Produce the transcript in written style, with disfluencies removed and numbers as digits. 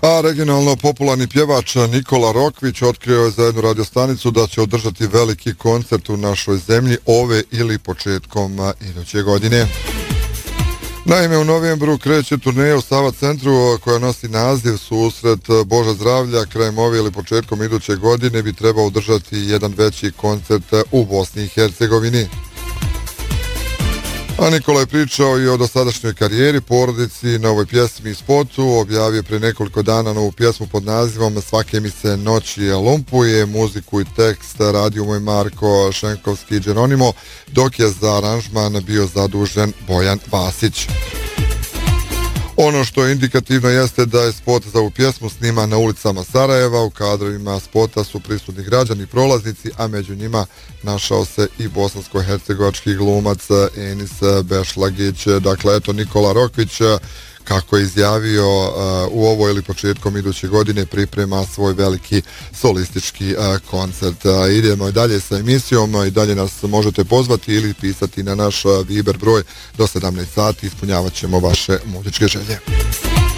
A regionalno popularni pjevač Nikola Rokvić otkrio je za jednu radiostanicu da će održati veliki koncert u našoj zemlji ove ili početkom iduće godine. Naime, u novembru kreće turneja u Sava centru koja nosi naziv Susret Bože zdravlja. Krajem ove ili početkom iduće godine bi trebao održati jedan veći koncert u Bosni i Hercegovini. A Nikola je pričao i o dosadašnjoj karijeri, porodici, novoj pjesmi i spotu. Objavio pre nekoliko dana novu pjesmu pod nazivom Svake mi se noći lumpuje. Muziku i tekst radio mu je Marko Šenkovski Đeronimo, dok je za aranžman bio zadužen Bojan Vasić. Ono što je indikativno jeste da je spot za ovu pjesmu sniman na ulicama Sarajeva. U kadrovima spota su prisutni građani i prolaznici, a među njima našao se i bosansko-hercegovački glumac Enis Bešlagić. Dakle, eto, Nikola Rokvić, kako je izjavio, u ovo ili početkom iduće godine priprema svoj veliki solistički koncert. Idemo i dalje sa emisijom, i dalje nas možete pozvati ili pisati na naš Viber broj do 17 sati, ispunjavat ćemo vaše muzičke želje.